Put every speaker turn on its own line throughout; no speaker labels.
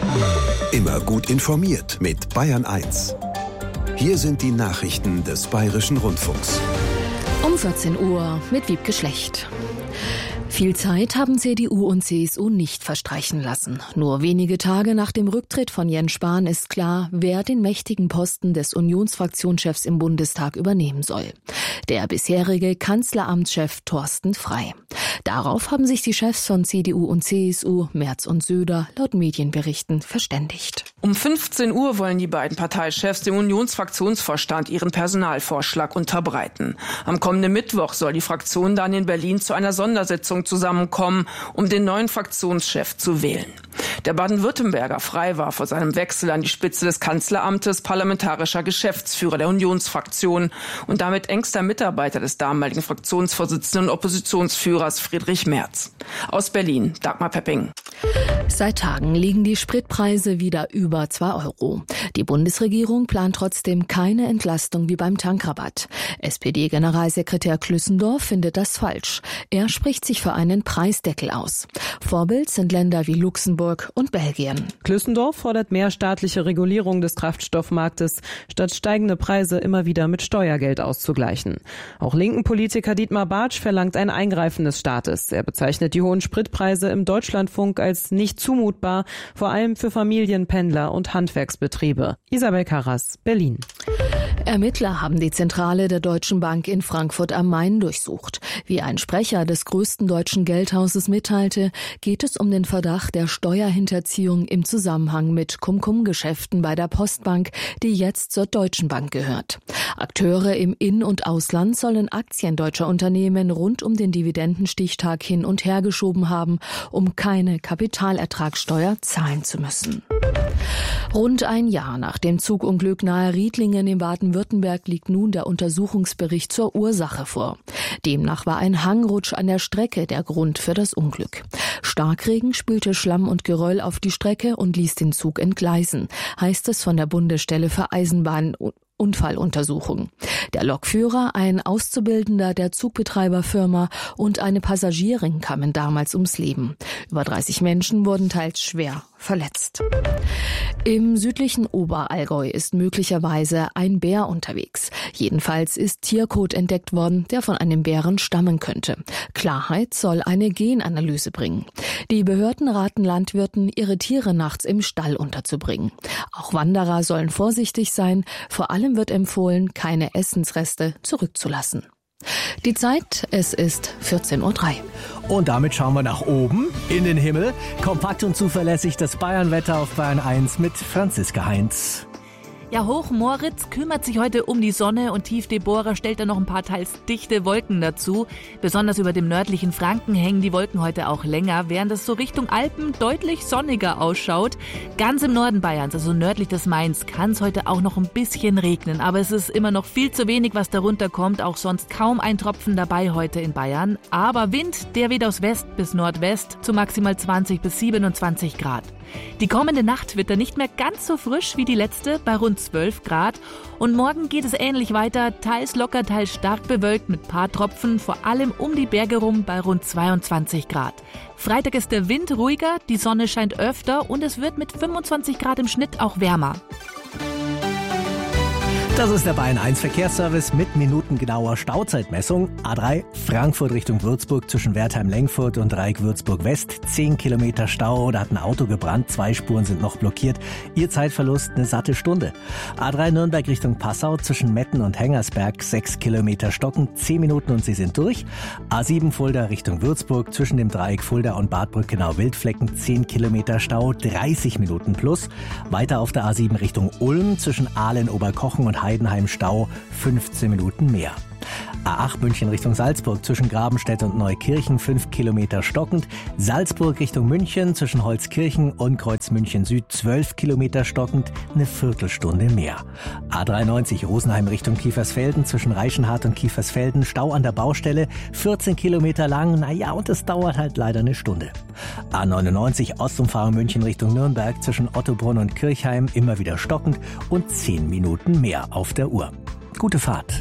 Immer gut informiert mit Bayern 1. Hier sind die Nachrichten des Bayerischen Rundfunks.
Um 14 Uhr mit Wiebke Schlecht. Viel Zeit haben CDU und CSU nicht verstreichen lassen. Nur wenige Tage nach dem Rücktritt von Jens Spahn ist klar, wer den mächtigen Posten des Unionsfraktionschefs im Bundestag übernehmen soll. Der bisherige Kanzleramtschef Thorsten Frey. Darauf haben sich die Chefs von CDU und CSU, Merz und Söder, laut Medienberichten verständigt.
Um 15 Uhr wollen die beiden Parteichefs dem Unionsfraktionsvorstand ihren Personalvorschlag unterbreiten. Am kommenden Mittwoch soll die Fraktion dann in Berlin zu einer Sondersitzung zusammenkommen, um den neuen Fraktionschef zu wählen. Der Baden-Württemberger Frey war vor seinem Wechsel an die Spitze des Kanzleramtes parlamentarischer Geschäftsführer der Unionsfraktion und damit engster Mitarbeiter des damaligen Fraktionsvorsitzenden und Oppositionsführers Friedrich Merz. Aus Berlin, Dagmar Pepping.
Seit Tagen liegen die Spritpreise wieder über 2 Euro. Die Bundesregierung plant trotzdem keine Entlastung wie beim Tankrabatt. SPD-Generalsekretär Klüssendorf findet das falsch. Er spricht sich für einen Preisdeckel aus. Vorbild sind Länder wie Luxemburg und Belgien.
Klüssendorf fordert mehr staatliche Regulierung des Kraftstoffmarktes, statt steigende Preise immer wieder mit Steuergeld auszugleichen. Auch linken Politiker Dietmar Bartsch verlangt ein Eingreifen des Staates. Er bezeichnet die hohen Spritpreise im Deutschlandfunk als nicht zumutbar, vor allem für Familien, Pendler und Handwerksbetriebe. Isabel Karras, Berlin.
Ermittler haben die Zentrale der Deutschen Bank in Frankfurt am Main durchsucht. Wie ein Sprecher des größten deutschen Geldhauses mitteilte, geht es um den Verdacht der Steuerhinterziehung im Zusammenhang mit Cum-Cum-Geschäften bei der Postbank, die jetzt zur Deutschen Bank gehört. Akteure im In- und Ausland sollen Aktien deutscher Unternehmen rund um den Dividendenstichtag hin und her geschoben haben, um keine Kapitalertragssteuer zahlen zu müssen. Rund ein Jahr nach dem Zugunglück nahe Riedlingen in Baden-Württemberg liegt nun der Untersuchungsbericht zur Ursache vor. Demnach war ein Hangrutsch an der Strecke der Grund für das Unglück. Starkregen spülte Schlamm und Geröll auf die Strecke und ließ den Zug entgleisen, heißt es von der Bundesstelle für Eisenbahnunfalluntersuchung. Der Lokführer, ein Auszubildender der Zugbetreiberfirma und eine Passagierin kamen damals ums Leben. Über 30 Menschen wurden teils schwer verletzt. Im südlichen Oberallgäu ist möglicherweise ein Bär unterwegs. Jedenfalls ist Tierkot entdeckt worden, der von einem Bären stammen könnte. Klarheit soll eine Genanalyse bringen. Die Behörden raten Landwirten, ihre Tiere nachts im Stall unterzubringen. Auch Wanderer sollen vorsichtig sein. Vor allem wird empfohlen, keine Essensreste zurückzulassen. Die Zeit, es ist 14:03 Uhr.
Und damit schauen wir nach oben in den Himmel. Kompakt und zuverlässig das Bayernwetter auf Bayern 1 mit Franziska Heinz.
Ja, Hochmoritz kümmert sich heute um die Sonne und Tiefdeborah stellt da noch ein paar teils dichte Wolken dazu. Besonders über dem nördlichen Franken hängen die Wolken heute auch länger, während es so Richtung Alpen deutlich sonniger ausschaut. Ganz im Norden Bayerns, also nördlich des Mains, kann es heute auch noch ein bisschen regnen. Aber es ist immer noch viel zu wenig, was darunter kommt. Auch sonst kaum ein Tropfen dabei heute in Bayern. Aber Wind, der weht aus West bis Nordwest zu maximal 20 bis 27 Grad. Die kommende Nacht wird dann nicht mehr ganz so frisch wie die letzte, bei rund 12 Grad. Und morgen geht es ähnlich weiter, teils locker, teils stark bewölkt mit paar Tropfen, vor allem um die Berge rum bei rund 22 Grad. Freitag ist der Wind ruhiger, die Sonne scheint öfter und es wird mit 25 Grad im Schnitt auch wärmer.
Das ist der Bayern 1 Verkehrsservice mit minutengenauer Stauzeitmessung. A3 Frankfurt Richtung Würzburg zwischen Wertheim-Lengfurt und Dreieck-Würzburg-West. 10 Kilometer Stau, da hat ein Auto gebrannt, 2 Spuren sind noch blockiert. Ihr Zeitverlust eine satte Stunde. A3 Nürnberg Richtung Passau zwischen Metten und Hengersberg. 6 Kilometer stocken, 10 Minuten und Sie sind durch. A7 Fulda Richtung Würzburg zwischen dem Dreieck Fulda und Bad Brückenau-Wildflecken. 10 Kilometer Stau, 30 Minuten plus. Weiter auf der A7 Richtung Ulm zwischen Aalen-Oberkochen und Heidenheim Stau, 15 Minuten mehr. A8 München Richtung Salzburg zwischen Grabenstedt und Neukirchen 5 Kilometer stockend. Salzburg Richtung München zwischen Holzkirchen und Kreuz München Süd 12 Kilometer stockend, eine Viertelstunde mehr. A93 Rosenheim Richtung Kiefersfelden zwischen Reichenhart und Kiefersfelden Stau an der Baustelle 14 Kilometer lang, naja, und es dauert halt leider eine Stunde. A99 Ostumfahrung München Richtung Nürnberg zwischen Ottobrunn und Kirchheim immer wieder stockend und 10 Minuten mehr auf der Uhr. Gute Fahrt.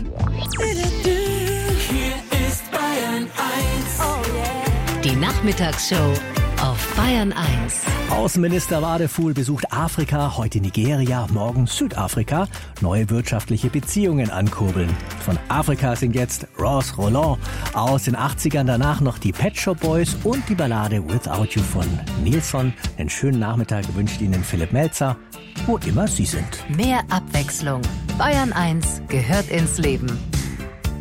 Hier ist Bayern 1. Oh yeah. Die Nachmittagsshow auf Bayern 1.
Außenminister Wadefuhl besucht Afrika, heute Nigeria, morgen Südafrika. Neue wirtschaftliche Beziehungen ankurbeln. Von Afrika singt jetzt Ross Roland. Aus den 80ern danach noch die Pet Shop Boys und die Ballade Without You von Nilsson. Einen schönen Nachmittag wünscht Ihnen Philipp Melzer, wo immer Sie sind.
Mehr Abwechslung. Bayern 1 gehört ins Leben.